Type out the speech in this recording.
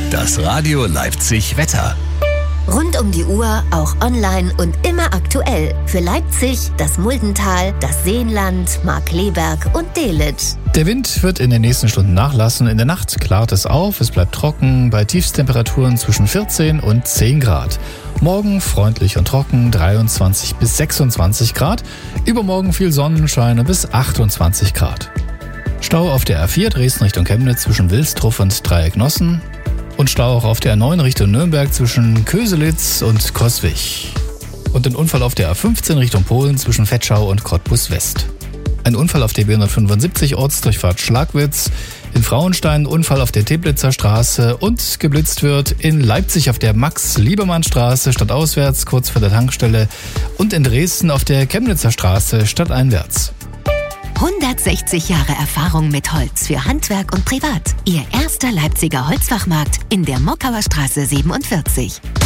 Das Radio Leipzig Wetter. Rund um die Uhr, auch online und immer aktuell. Für Leipzig, das Muldental, das Seenland, Markkleeberg und Delitzsch. Der Wind wird in den nächsten Stunden nachlassen. In der Nacht klart es auf, es bleibt trocken, bei Tiefstemperaturen zwischen 14 und 10 Grad. Morgen freundlich und trocken, 23 bis 26 Grad. Übermorgen viel Sonnenschein bis 28 Grad. Stau auf der A4 Dresden Richtung Chemnitz zwischen Wilsdruff und Dreiecknossen. Und Stau auch auf der A9 Richtung Nürnberg zwischen Köselitz und Coswig. Und ein Unfall auf der A15 Richtung Polen zwischen Vetschau und Cottbus West. Ein Unfall auf der B175 Ortsdurchfahrt Schlagwitz. In Frauenstein Unfall auf der Teplitzer Straße und geblitzt wird in Leipzig auf der Max-Liebermann-Straße stadtauswärts kurz vor der Tankstelle und in Dresden auf der Chemnitzer Straße stadteinwärts. 160 Jahre Erfahrung mit Holz für Handwerk und Privat. Ihr erster Leipziger Holzfachmarkt in der Mockauer Straße 47.